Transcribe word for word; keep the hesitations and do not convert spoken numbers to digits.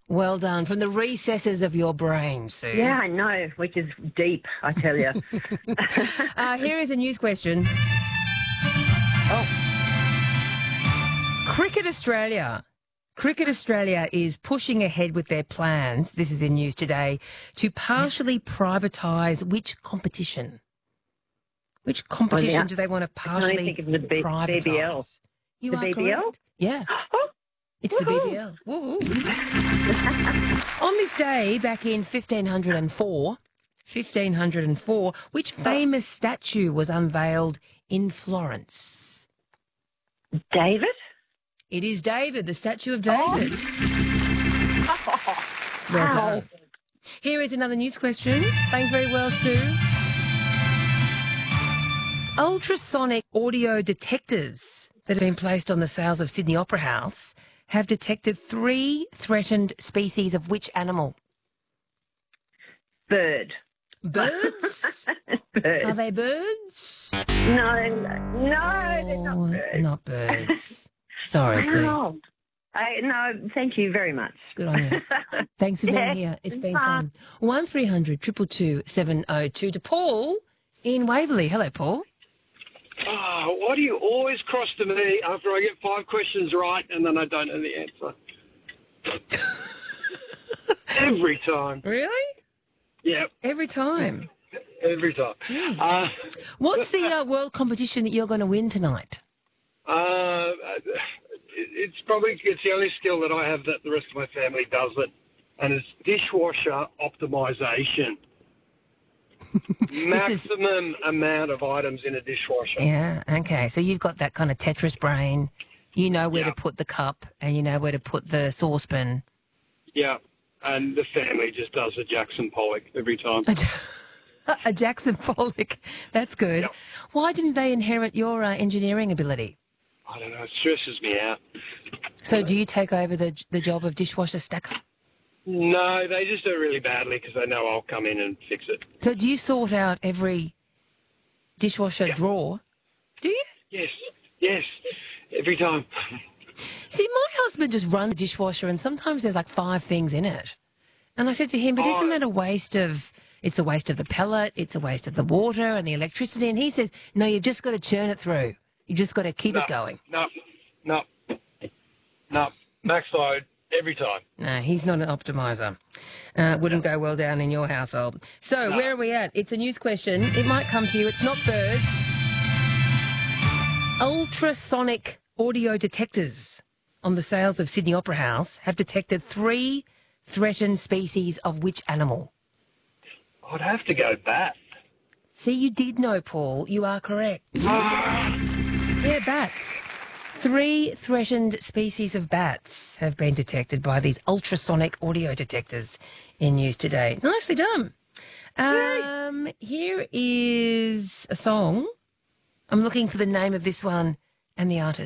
Well done. From the recesses of your brain, Sue. Yeah, I know, which is deep, I tell you. uh, here is a news question. Oh. Cricket Australia. Cricket Australia is pushing ahead with their plans, this is in news today, to partially privatise which competition? Which competition Oh, yeah. do they want to I can only partially think of the B- privatise? B B L. You The are B B L? correct. Yeah. Oh, It's the B B L. Woo. On this day, back in fifteen oh four, fifteen oh four, which famous statue was unveiled in Florence? David? It is David, the statue of David. Oh. Well done. Here is another news question. Thanks very well, Sue. Ultrasonic audio detectors that have been placed on the sails of Sydney Opera House have detected three threatened species of which animal? Bird. Birds? Bird. Are they birds? No, no, they're not Oh, birds. not birds. Sorry, Sue. Wow. I, no, thank you very much. Good on you. Thanks for being Yeah, here. It's it's been fun. fun. one three hundred two two two seven oh two to Paul in Waverley. Hello, Paul. Oh, why do you always cross to me after I get five questions right and then I don't know the answer? Every time. Really? Yeah, Every time. every time. Gee. Uh, What's the uh, world competition that you're going to win tonight? uh, it's probably it's the only skill that I have that the rest of my family doesn't, and it's dishwasher optimization. Maximum amount of items in a dishwasher. Yeah, okay. So you've got that kind of Tetris brain. You know where Yeah. to put the cup and you know where to put the saucepan. Yeah, and the family just does a Jackson Pollock every time. A Jackson Pollock. That's good. Yep. Why didn't they inherit your uh, engineering ability? I don't know, it stresses me out. So do you take over the the job of dishwasher stacker? No, they just do it really badly because they know I'll come in and fix it. So do you sort out every dishwasher Yeah. drawer? Do you? Yes, yes, every time. See, my husband just runs the dishwasher and sometimes there's like five things in it. And I said to him, but isn't Oh. that a waste of, it's a waste of the pellet, it's a waste of the water and the electricity. And he says, no, you've just got to churn it through. You've just got to keep No, it going. No, no, no. Max load every time. No, he's not an optimizer. Uh, wouldn't go well down in your household. So No. where are we at? It's a news question. It might come to you. It's not birds. Ultrasonic audio detectors on the sails of Sydney Opera House have detected three threatened species of which animal? I'd have to go bat. See, you did know, Paul. You are correct. Yeah, bats. Three threatened species of bats have been detected by these ultrasonic audio detectors in news today. Nicely done. Um, here is a song. I'm looking for the name of this one and the artist.